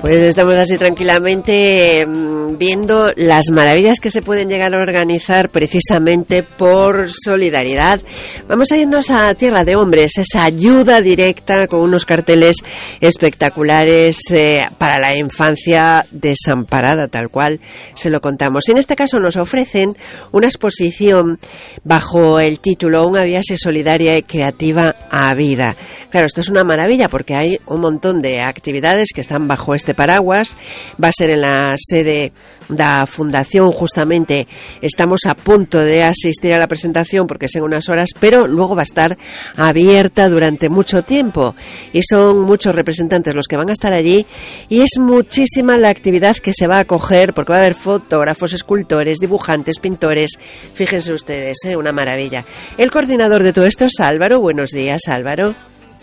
Pues estamos así tranquilamente viendo las maravillas que se pueden llegar a organizar precisamente por solidaridad. Vamos a irnos a Tierra de Hombres, esa ayuda directa con unos carteles espectaculares para la infancia desamparada, tal cual se lo contamos. En este caso nos ofrecen una exposición bajo el título Una viaxe solidaria y creativa a vida. Claro, esto es una maravilla porque hay un montón de actividades que están bajo este paraguas. Va a ser en la sede da Fundación, justamente estamos a punto de asistir a la presentación porque es en unas horas, pero luego va a estar abierta durante mucho tiempo y son muchos representantes los que van a estar allí y es muchísima la actividad que se va a acoger porque va a haber fotógrafos, escultores, dibujantes, pintores. Fíjense ustedes, una maravilla. El coordinador de todo esto es Álvaro. Buenos días, Álvaro.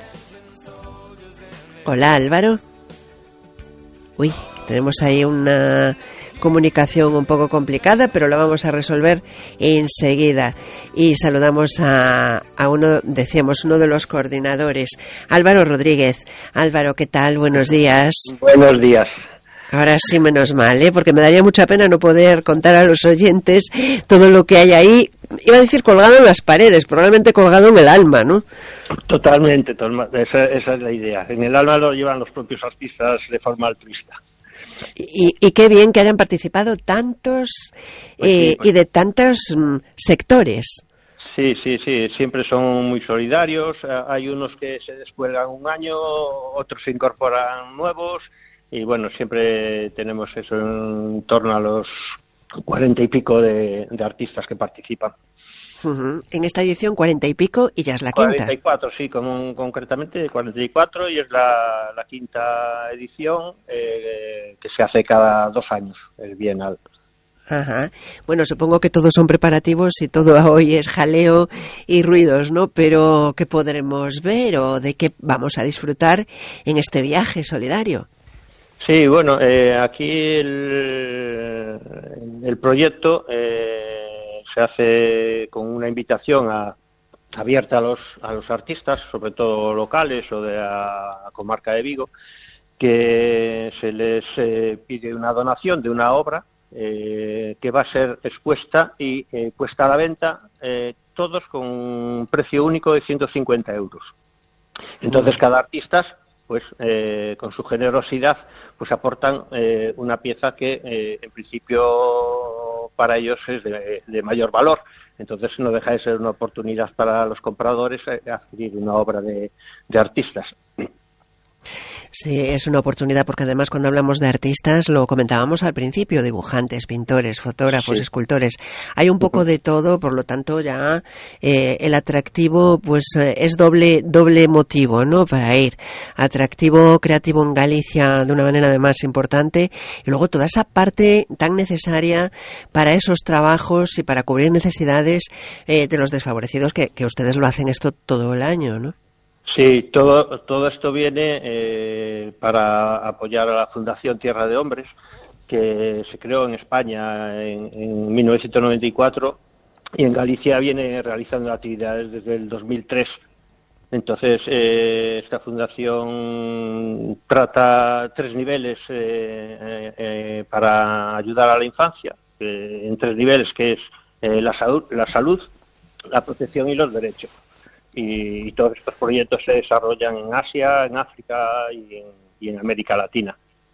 Hola, Álvaro. Uy, tenemos ahí una comunicación un poco complicada, pero la vamos a resolver enseguida. Y saludamos a uno, decíamos, uno de los coordinadores, Álvaro Rodríguez. Álvaro, ¿qué tal? Buenos días. Buenos días. Ahora sí, menos mal, porque me daría mucha pena no poder contar a los oyentes todo lo que hay ahí. Iba a decir colgado en las paredes, probablemente colgado en el alma, ¿no? Totalmente, esa es la idea. En el alma lo llevan los propios artistas de forma altruista. Y qué bien que hayan participado tantos y de tantos sectores. Sí, siempre son muy solidarios. Hay unos que se descuelgan un año, otros se incorporan nuevos. Y bueno, siempre tenemos eso en torno a los 40 y pico de artistas que participan. Uh-huh. En esta edición 40 y pico y ya es la 44, sí, concretamente 44 y es la quinta edición que se hace cada 2 años, el Bienal. Ajá. Bueno, supongo que todos son preparativos y todo hoy es jaleo y ruidos, ¿no? Pero ¿qué podremos ver o de qué vamos a disfrutar en este viaje solidario? Sí, bueno, aquí el proyecto se hace con una invitación abierta a los artistas, sobre todo locales o de la comarca de Vigo, que se les pide una donación de una obra que va a ser expuesta y puesta a la venta, todos con un precio único de 150 euros. Entonces cada artista, pues con su generosidad, pues aportan una pieza que en principio para ellos es de mayor valor. Entonces no deja de ser una oportunidad para los compradores adquirir una obra de artistas. Sí, es una oportunidad porque además cuando hablamos de artistas, lo comentábamos al principio, dibujantes, pintores, fotógrafos, sí, escultores, hay un poco de todo, por lo tanto ya el atractivo pues es doble motivo, ¿no? Para ir. Atractivo creativo en Galicia de una manera además importante y luego toda esa parte tan necesaria para esos trabajos y para cubrir necesidades de los desfavorecidos que ustedes lo hacen esto todo el año, ¿no? Sí, todo esto viene para apoyar a la Fundación Tierra de Hombres, que se creó en España en 1994 y en Galicia viene realizando actividades desde el 2003. Entonces, esta fundación trata 3 niveles para ayudar a la infancia, en 3 niveles, que es la salud, la protección y los derechos. Y todos estos proyectos se desarrollan en Asia, en África y en América Latina.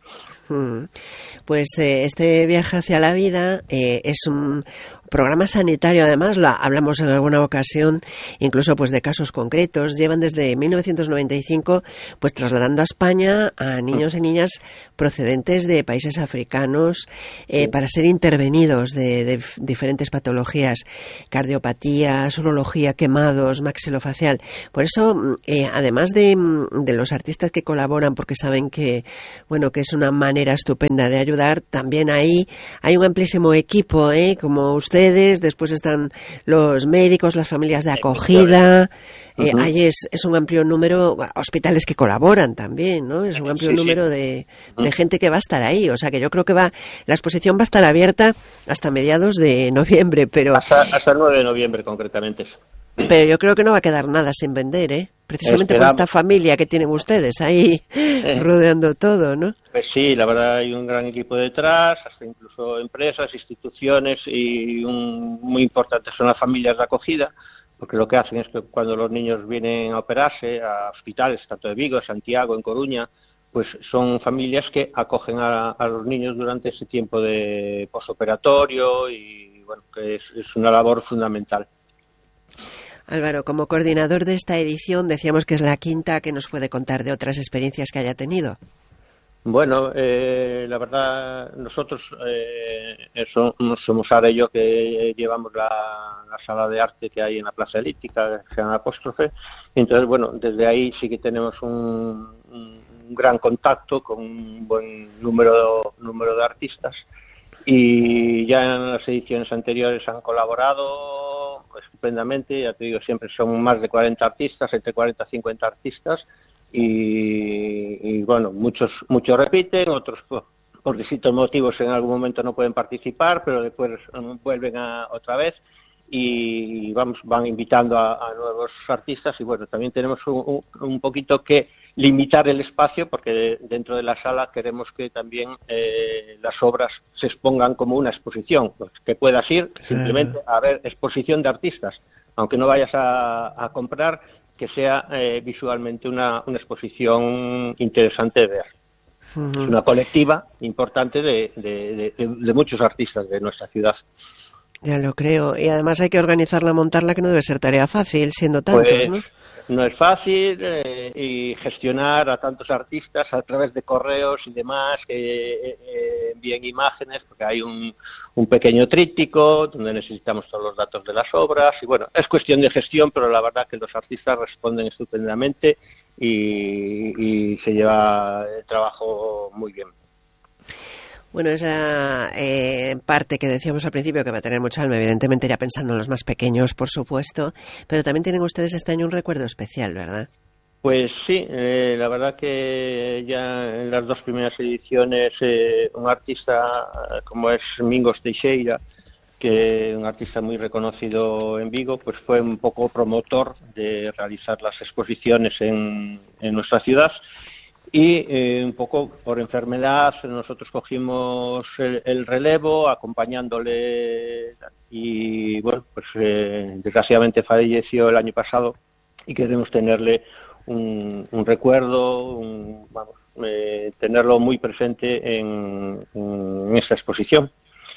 Pues este viaje hacia la vida es un programa sanitario, además lo hablamos en alguna ocasión, incluso pues de casos concretos. Llevan desde 1995 pues trasladando a España a niños y niñas procedentes de países africanos para ser intervenidos de diferentes patologías, cardiopatías, urología, quemados, maxilofacial. Por eso, además de los artistas que colaboran, porque saben que que es una manera estupenda de ayudar, también ahí hay un amplísimo equipo, como ustedes, después están los médicos, las familias de acogida, ahí es un amplio número, hospitales que colaboran también, ¿no? Es un amplio número de gente que va a estar ahí, o sea que yo creo que la exposición va a estar abierta hasta mediados de noviembre, pero... Hasta el 9 de noviembre concretamente. Pero yo creo que no va a quedar nada sin vender, precisamente por esta familia que tienen ustedes ahí rodeando todo, ¿no? Pues sí, la verdad hay un gran equipo detrás, hasta incluso empresas, instituciones, y muy importante son las familias de acogida, porque lo que hacen es que cuando los niños vienen a operarse a hospitales, tanto de Vigo, Santiago, en Coruña, pues son familias que acogen a los niños durante ese tiempo de posoperatorio, y bueno, que es una labor fundamental. Álvaro, como coordinador de esta edición, decíamos que es la quinta, ¿qué nos puede contar de otras experiencias que haya tenido? Bueno, la verdad, nosotros somos ahora y yo que llevamos la sala de arte que hay en la Plaza Elíptica, que se llama Apóstrofe. Entonces, bueno, desde ahí sí que tenemos un gran contacto con un buen número de artistas, y ya en las ediciones anteriores han colaborado estupendamente. Ya te digo, siempre son más de 40 artistas, entre 40 y 50 artistas, y bueno, muchos repiten, otros por distintos motivos en algún momento no pueden participar, pero después vuelven otra vez, y van invitando a nuevos artistas. Y bueno, también tenemos un poquito que limitar el espacio, porque dentro de la sala queremos que también las obras se expongan como una exposición, pues que puedas ir simplemente a ver exposición de artistas, aunque no vayas a comprar, que sea visualmente una exposición interesante de ver. Uh-huh. Es una colectiva importante de muchos artistas de nuestra ciudad. Ya lo creo. Y además hay que organizarla, montarla, que no debe ser tarea fácil, siendo tantos, pues, ¿no? No es fácil, y gestionar a tantos artistas a través de correos y demás, que envíen imágenes, porque hay un pequeño tríptico donde necesitamos todos los datos de las obras. Y bueno, es cuestión de gestión, pero la verdad que los artistas responden estupendamente, y se lleva el trabajo muy bien. Bueno, esa parte que decíamos al principio, que va a tener mucha alma, evidentemente ya pensando en los más pequeños, por supuesto, pero también tienen ustedes este año un recuerdo especial, ¿verdad? Pues sí, la verdad que ya en las dos primeras ediciones un artista como es Mingos Teixeira, que es un artista muy reconocido en Vigo, pues fue un poco promotor de realizar las exposiciones en nuestra ciudad. Y un poco por enfermedad nosotros cogimos el relevo, acompañándole, y bueno, pues desgraciadamente falleció el año pasado, y queremos tenerle un recuerdo, tenerlo muy presente en esta exposición.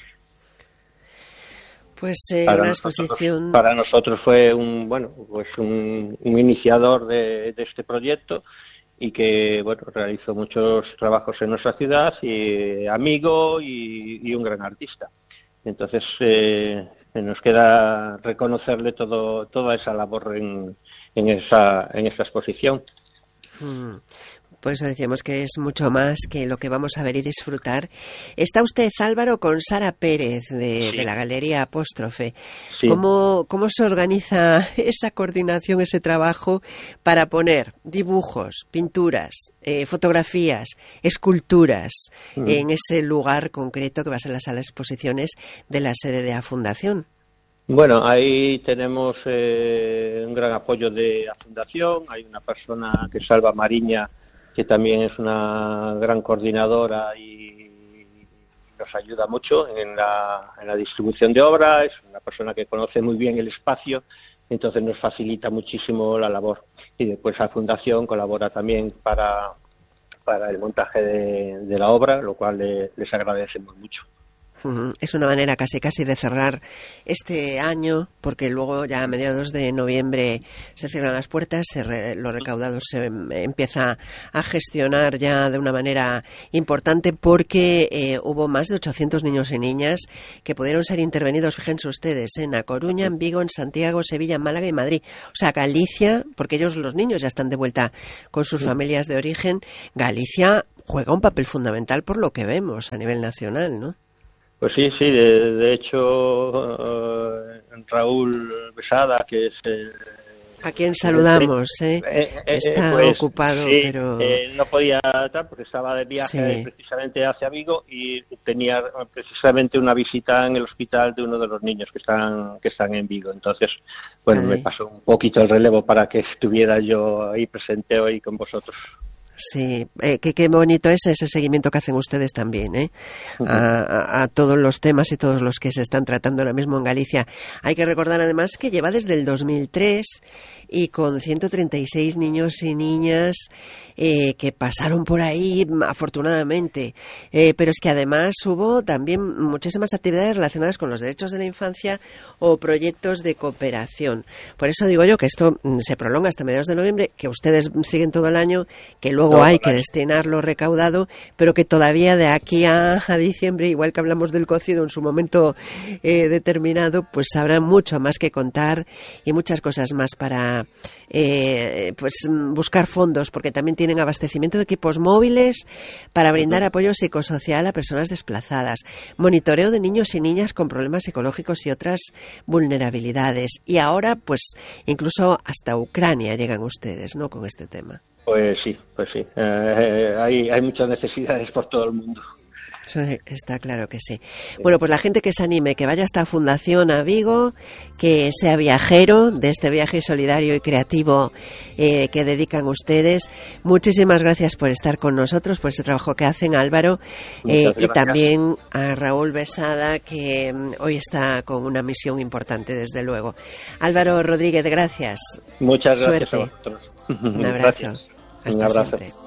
Pues una exposición. Para nosotros fue un iniciador de este proyecto, y que bueno, realizó muchos trabajos en nuestra ciudad, y amigo y un gran artista. Entonces nos queda reconocerle toda esa labor en esta exposición. Pues decíamos que es mucho más que lo que vamos a ver y disfrutar. Está usted, Álvaro, con Sara Pérez de la Galería Apóstrofe. Sí. ¿Cómo se organiza esa coordinación, ese trabajo para poner dibujos, pinturas, fotografías, esculturas en ese lugar concreto que va a ser la sala de exposiciones de la sede de la Fundación? Bueno, ahí tenemos un gran apoyo de la Fundación. Hay una persona que es Alba Mariña, que también es una gran coordinadora y nos ayuda mucho en la distribución de obra. Es una persona que conoce muy bien el espacio, entonces nos facilita muchísimo la labor. Y después la Fundación colabora también para el montaje de la obra, lo cual les agradecemos mucho. Es una manera casi de cerrar este año, porque luego ya a mediados de noviembre se cierran las puertas, lo recaudado se empieza a gestionar ya de una manera importante, porque hubo más de 800 niños y niñas que pudieron ser intervenidos, fíjense ustedes, en A Coruña, en Vigo, en Santiago, Sevilla, en Málaga y Madrid. O sea, Galicia, porque los niños ya están de vuelta con sus familias de origen, Galicia juega un papel fundamental por lo que vemos a nivel nacional, ¿no? Pues sí, de hecho Raúl Besada, que es A quien saludamos, está pues, ocupado, sí, pero no podía estar porque estaba de viaje precisamente hacia Vigo y tenía precisamente una visita en el hospital de uno de los niños que están en Vigo. Entonces, bueno, me pasó un poquito el relevo para que estuviera yo ahí presente hoy con vosotros. Sí, qué bonito es ese seguimiento que hacen ustedes también, a todos los temas y todos los que se están tratando ahora mismo en Galicia. Hay que recordar además que lleva desde el 2003 y con 136 niños y niñas que pasaron por ahí, afortunadamente. Pero es que además hubo también muchísimas actividades relacionadas con los derechos de la infancia o proyectos de cooperación. Por eso digo yo que esto se prolonga hasta mediados de noviembre, que ustedes siguen todo el año, que luego hay que destinar lo recaudado, pero que todavía de aquí a diciembre, igual que hablamos del cocido en su momento determinado, pues habrá mucho más que contar y muchas cosas más para pues buscar fondos, porque también tienen abastecimiento de equipos móviles para brindar apoyo psicosocial a personas desplazadas, monitoreo de niños y niñas con problemas psicológicos y otras vulnerabilidades. Y ahora, pues incluso hasta Ucrania llegan ustedes, ¿no?, con este tema. Pues sí. Hay muchas necesidades por todo el mundo. Sí, está claro que sí. Bueno, pues la gente que se anime, que vaya hasta Fundación a Vigo, que sea viajero de este viaje solidario y creativo que dedican ustedes. Muchísimas gracias por estar con nosotros, por ese trabajo que hacen, Álvaro, y también a Raúl Besada, que hoy está con una misión importante, desde luego. Álvaro Rodríguez, gracias. Muchas gracias. Suerte. A vosotros. Un abrazo. Gracias. Hasta siempre.